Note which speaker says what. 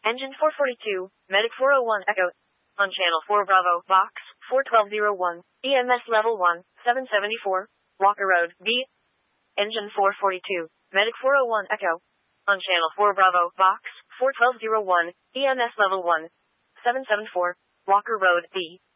Speaker 1: Engine 442, Medic 401 Echo. On Channel 4 Bravo, Box 41201, EMS Level 1, 774, Walker Road, B. Engine 442, Medic 401 Echo. On Channel 4 Bravo, Box 41201, EMS Level 1, 774, Walker Road, B.